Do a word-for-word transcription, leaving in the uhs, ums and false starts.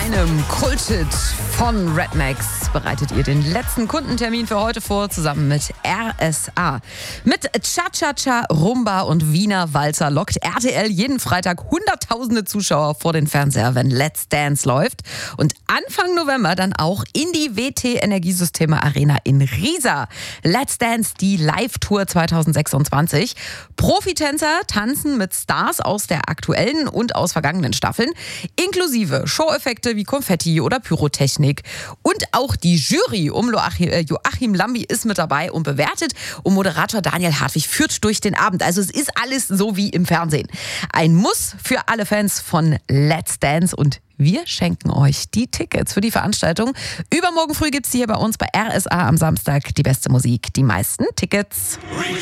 einem Kulthit von Redmax bereitet ihr den letzten Kundentermin für heute vor, zusammen mit R S A. Mit Cha-Cha-Cha, Rumba und Wiener Walzer lockt R T L jeden Freitag hunderttausende Zuschauer vor den Fernseher, wenn Let's Dance läuft. Und Anfang November dann auch in die W T Energiesysteme Arena in Riesa. Let's Dance, die Live-Tour zwanzig sechsundzwanzig. Profitänzer tanzen mit Stars aus der aktuellen und aus vergangenen Staffeln, inklusive Show-Effekte wie Konfetti oder Pyrotechnik. Und auch die Jury um Joachim, äh, Joachim Lambi ist mit dabei und bewertet. Und Moderator Daniel Hartwig führt durch den Abend. Also es ist alles so wie im Fernsehen. Ein Muss für alle Fans von Let's Dance, und wir schenken euch die Tickets für die Veranstaltung. Übermorgen früh gibt es hier bei uns bei R S A am Samstag die beste Musik, die meisten Tickets.